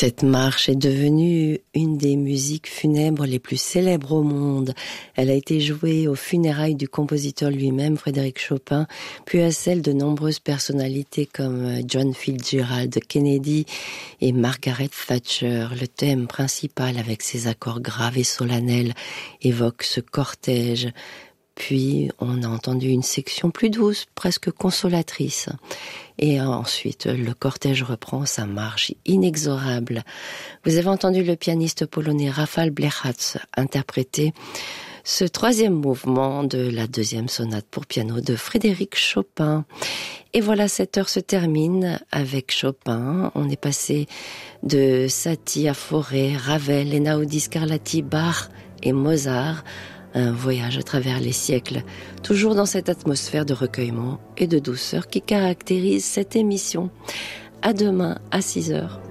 Cette marche est devenue une des musiques funèbres les plus célèbres au monde. Elle a été jouée aux funérailles du compositeur lui-même, Frédéric Chopin, puis à celles de nombreuses personnalités comme John Fitzgerald Kennedy et Margaret Thatcher. Le thème principal, avec ses accords graves et solennels, évoque ce cortège. Puis, on a entendu une section plus douce, presque consolatrice. Et ensuite, le cortège reprend sa marche inexorable. Vous avez entendu le pianiste polonais Rafał Blechacz interpréter ce troisième mouvement de la deuxième sonate pour piano de Frédéric Chopin. Et voilà, cette heure se termine avec Chopin. On est passé de Satie à Fauré, Ravel, Einaudi, Scarlatti, Bach et Mozart. Un voyage à travers les siècles, toujours dans cette atmosphère de recueillement et de douceur qui caractérise cette émission. À demain à 6h.